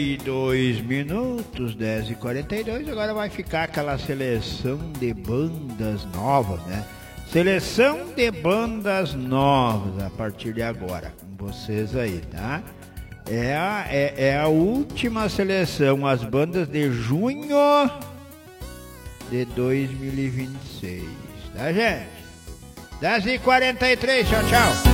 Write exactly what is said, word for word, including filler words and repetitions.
E dois minutos, dez e quarenta e dois, agora vai ficar aquela seleção de bandas novas, né? Seleção de bandas novas a partir de agora, com vocês aí, tá? É a, é, é a última seleção, as bandas de junho de dois mil e vinte e seis, tá, gente? dez e quarenta e três, tchau, tchau.